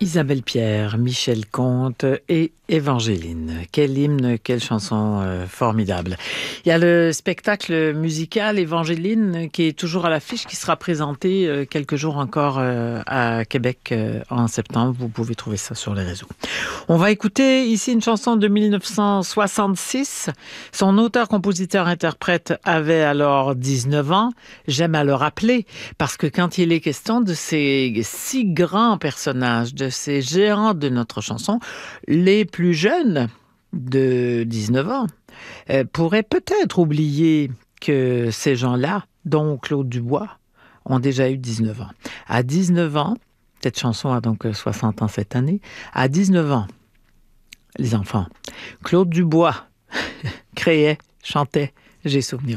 Isabelle Pierre, Michel Comte et Évangéline. Quel hymne, quelle chanson formidable. Il y a le spectacle musical Évangéline qui est toujours à l'affiche, qui sera présenté quelques jours encore à Québec en septembre. Vous pouvez trouver ça sur les réseaux. On va écouter ici une chanson de 1966. Son auteur-compositeur-interprète avait alors 19 ans. J'aime à le rappeler parce que quand il est question de ces si grands personnages, de ces géants de notre chanson, les plus jeunes de 19 ans pourraient peut-être oublier que ces gens-là, dont Claude Dubois, ont déjà eu 19 ans. À 19 ans, cette chanson a donc 60 ans cette année, à 19 ans, les enfants, Claude Dubois créait, chantait « J'ai souvenir encore ».